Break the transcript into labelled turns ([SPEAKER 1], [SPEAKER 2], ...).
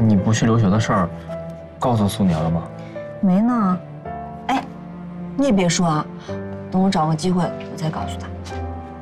[SPEAKER 1] 你不去留学的事儿，告诉苏年了吗？
[SPEAKER 2] 没呢。哎，你也别说啊，等我找个机会，我再告诉他。